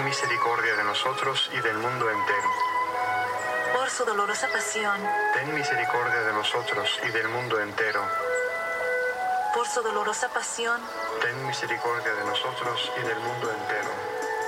misericordia de nosotros y del mundo entero. Por su dolorosa pasión, Ten misericordia de nosotros y del mundo entero. por su dolorosa pasión, Ten misericordia de nosotros y del mundo entero.